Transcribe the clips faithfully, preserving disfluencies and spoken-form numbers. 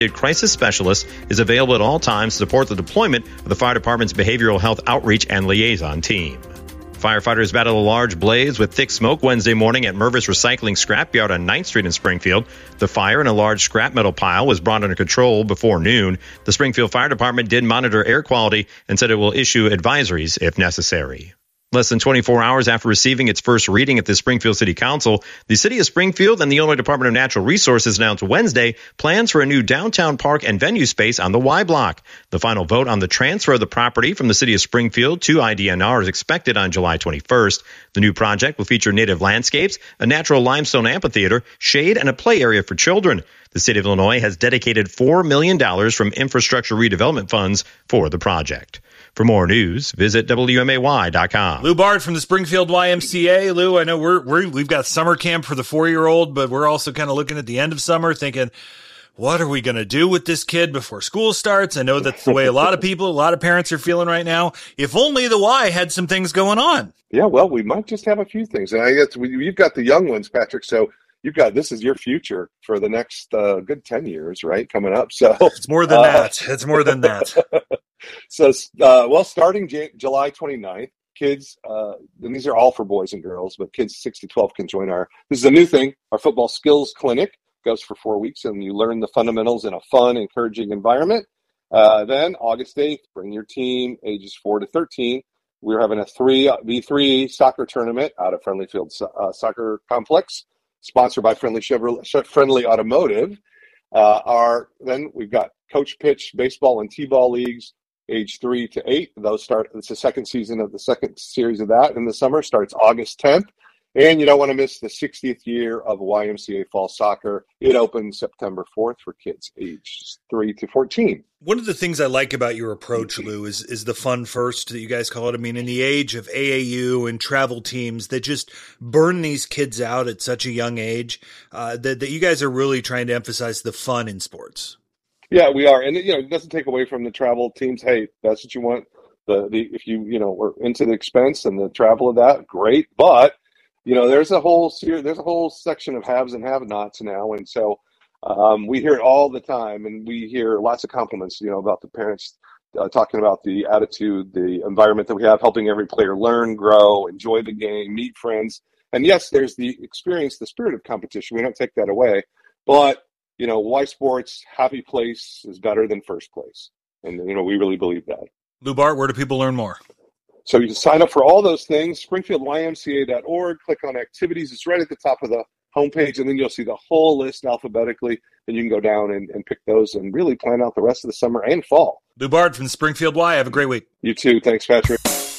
crisis specialist is available at all times to support the deployment of the fire department's behavioral health outreach and liaison team. Firefighters battled a large blaze with thick smoke Wednesday morning at Mervis Recycling Scrapyard on ninth Street in Springfield. The fire in a large scrap metal pile was brought under control before noon. The Springfield Fire Department did monitor air quality and said it will issue advisories if necessary. Less than twenty-four hours after receiving its first reading at the Springfield City Council, the City of Springfield and the Illinois Department of Natural Resources announced Wednesday plans for a new downtown park and venue space on the Y Block. The final vote on the transfer of the property from the City of Springfield to I D N R is expected on July twenty-first. The new project will feature native landscapes, a natural limestone amphitheater, shade, and a play area for children. The State of Illinois has dedicated four million dollars from infrastructure redevelopment funds for the project. For more news, visit W M A Y dot com. Lou Bard from the Springfield Y M C A. Lou, I know we're, we're, we've got summer camp for the four-year-old, but we're also kind of looking at the end of summer thinking, what are we going to do with this kid before school starts? I know that's the way a lot of people, a lot of parents are feeling right now. If only the Y had some things going on. Yeah, well, we might just have a few things. And I guess we, you've got the young ones, Patrick, so you've got, this is your future for the next uh, good ten years, right, coming up. So it's more than uh, that. It's more than that. So, uh, well, starting J- July twenty-ninth, kids, uh, and these are all for boys and girls, but kids six to twelve can join our, this is a new thing, our football skills clinic goes for four weeks, and you learn the fundamentals in a fun, encouraging environment. Uh, then August eighth, bring your team, ages four to thirteen. We're having a three v three soccer tournament out of Friendly Field uh, Soccer Complex, sponsored by Friendly Chevrolet, Friendly Automotive. Uh, our then we've got coach pitch baseball and t-ball leagues, age three to eight. Those start. It's the second season of the second series of that in the summer. Starts August tenth. And you don't want to miss the sixtieth year of Y M C A Fall Soccer. It opens September fourth for kids ages three to fourteen. One of the things I like about your approach, Lou, is is the fun first that you guys call it. I mean, in the age of A A U and travel teams that just burn these kids out at such a young age, uh, that, that you guys are really trying to emphasize the fun in sports. Yeah, we are. And, you know, it doesn't take away from the travel teams. Hey, that's what you want. The, the if you, you know, are into the expense and the travel of that, great. But, you know, there's a whole series, there's a whole section of haves and have-nots now. And so um, we hear it all the time, and we hear lots of compliments, you know, about the parents uh, talking about the attitude, the environment that we have, helping every player learn, grow, enjoy the game, meet friends. And yes, there's the experience, the spirit of competition. We don't take that away. But, you know, Y Sports, happy place is better than first place. And, you know, we really believe that. Lou Bart, where do people learn more? So you can sign up for all those things, springfield y m c a dot org, click on activities. It's right at the top of the homepage, and then you'll see the whole list alphabetically, and you can go down and, and pick those and really plan out the rest of the summer and fall. Lou Bard from Springfield Y. Have a great week. You too. Thanks, Patrick.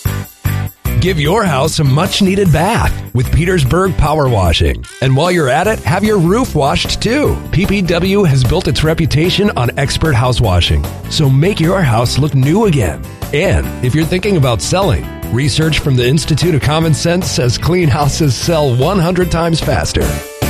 Give your house a much-needed bath with Petersburg Power Washing. And while you're at it, have your roof washed too. P P W has built its reputation on expert house washing, so make your house look new again. And if you're thinking about selling, research from the Institute of Common Sense says clean houses sell one hundred times faster.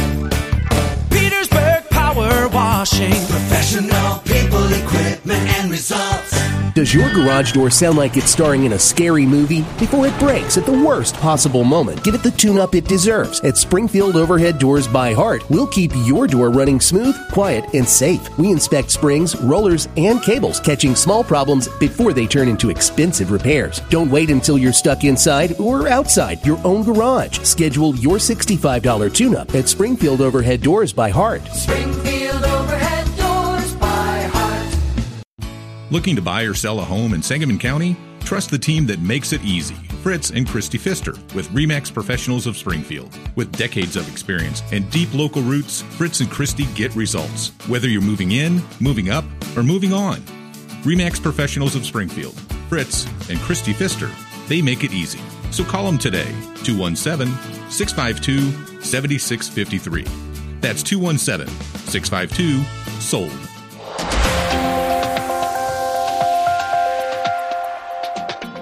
Petersburg Power Washing. Professional people, equipment, and results. Does your garage door sound like it's starring in a scary movie? Before it breaks at the worst possible moment, give it the tune-up it deserves. At Springfield Overhead Doors by Heart, we'll keep your door running smooth, quiet, and safe. We inspect springs, rollers, and cables, catching small problems before they turn into expensive repairs. Don't wait until you're stuck inside or outside your own garage. Schedule your sixty-five dollars tune-up at Springfield Overhead Doors by Heart. Springfield Overhead Doors by Heart. Looking to buy or sell a home in Sangamon County? Trust the team that makes it easy. Fritz and Christy Pfister with RE/MAX Professionals of Springfield. With decades of experience and deep local roots, Fritz and Christy get results. Whether you're moving in, moving up, or moving on. RE/MAX Professionals of Springfield. Fritz and Christy Pfister. They make it easy. So call them today. two one seven, six five two, seven six five three. That's two one seven, six five two, SOLD.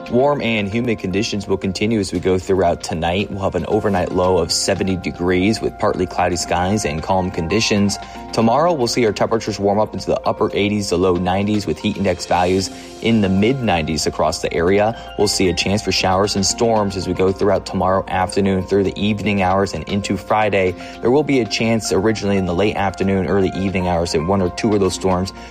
Warm and humid conditions will continue as we go throughout tonight. We'll have an overnight low of seventy degrees with partly cloudy skies and calm conditions. Tomorrow, we'll see our temperatures warm up into the upper eighties to low nineties with heat index values in the mid nineties across the area. We'll see a chance for showers and storms as we go throughout tomorrow afternoon through the evening hours and into Friday. There will be a chance originally in the late afternoon, early evening hours that one or two of those storms